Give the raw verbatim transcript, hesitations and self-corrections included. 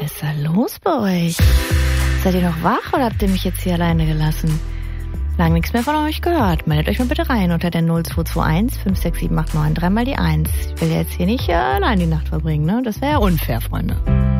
Was ist da los bei euch? Seid ihr noch wach oder habt ihr mich jetzt hier alleine gelassen? Lange nichts mehr von euch gehört. Meldet euch mal bitte rein unter der null zwei zwei eins fünf sechs sieben acht neun drei mal die eins. Ich will jetzt hier nicht äh, allein die Nacht verbringen, ne? Das wäre ja unfair, Freunde.